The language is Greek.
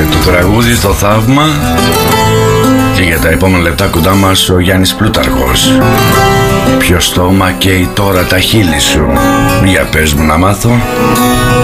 το τραγούδι στο θαύμα. Και για τα επόμενα λεπτά κοντά μας ο Γιάννης Πλούταρχος. Ποιο στόμα καίει τώρα τα χείλη σου? Για πες μου να μάθω.